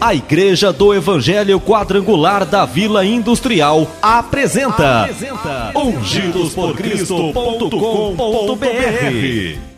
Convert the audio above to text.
A Igreja do Evangelho Quadrangular da Vila Industrial apresenta Ungidosporcristo.com.br.